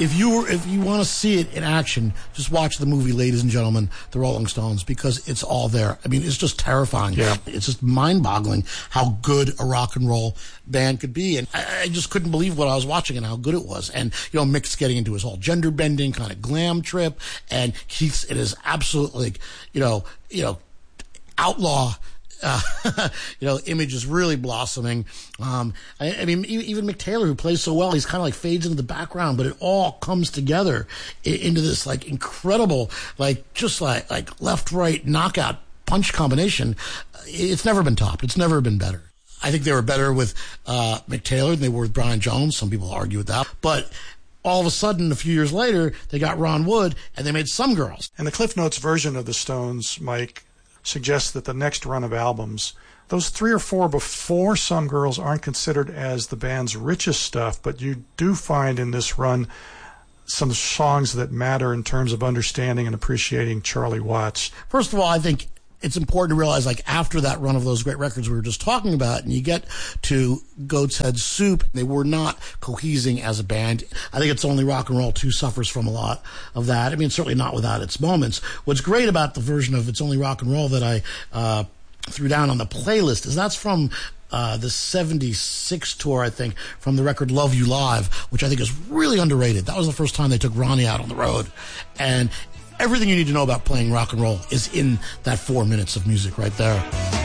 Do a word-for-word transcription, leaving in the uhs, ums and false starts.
if you were, if you want to see it in action, just watch the movie, Ladies and Gentlemen, The Rolling Stones, because it's all there. I mean, it's just terrifying. Yeah. It's just mind-boggling how good a rock and roll band could be. And I, I just couldn't believe what I was watching and how good it was. And, you know, Mick's getting into his whole gender-bending kind of glam trip, and Keith's in his absolute, like, you know, you know, outlaw Uh, you know, image is really blossoming. Um, I, I mean, even Mick Taylor, who plays so well, he's kind of like fades into the background, but it all comes together i- into this like incredible, like just like like left right knockout punch combination. It's never been topped. It's never been better. I think they were better with uh, Mick Taylor than they were with Brian Jones. Some people argue with that, but all of a sudden, a few years later, they got Ron Wood and they made Some Girls. And the Cliff Notes version of the Stones, Mike, suggests that the next run of albums, those three or four before Some Girls, aren't considered as the band's richest stuff, but you do find in this run some songs that matter in terms of understanding and appreciating Charlie Watts. First of all, I think it's important to realize, like, after that run of those great records we were just talking about, and you get to Goat's Head Soup, they were not cohesing as a band. I think It's Only Rock and Roll two suffers from a lot of that. I mean, certainly not without its moments. What's great about the version of It's Only Rock and Roll that I uh, threw down on the playlist is that's from uh, the seventy-six tour, I think, from the record Love You Live, which I think is really underrated. That was the first time they took Ronnie out on the road. And everything you need to know about playing rock and roll is in that four minutes of music right there.